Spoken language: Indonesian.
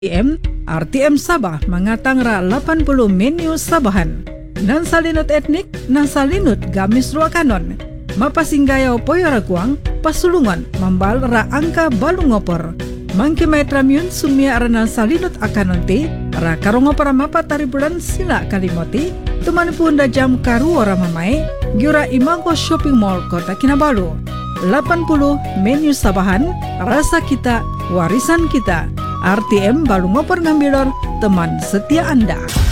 RTM Sabah mangatang ra 80 menu Sabahan. Nan salinut etnik, nan salinut gamis ruakanon. Mapasinggayaw poyo raguang, pasulungan, mambal ra angka balungopor. Mangki maitramyun sumia aranan salinut akanonti, ra karongo para mapataribulan sila kalimoti, tumanipunda jam karu ora mamai, giura Imago Shopping Mall Kota Kinabalu. 80 menu Sabahan, rasa kita, warisan kita. RTM Balungopor Ngambilor, teman setia Anda.